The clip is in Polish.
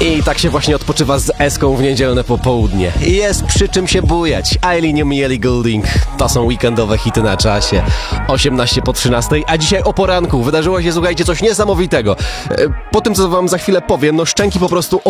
I tak się właśnie odpoczywa z Eską w niedzielne popołudnie. I jest przy czym się bujać. Eileen i Ellie Goulding to są weekendowe hity na czasie. 18 po 13, a dzisiaj o poranku wydarzyło się, słuchajcie, coś niesamowitego. Po tym, co wam za chwilę powiem, no szczęki po prostu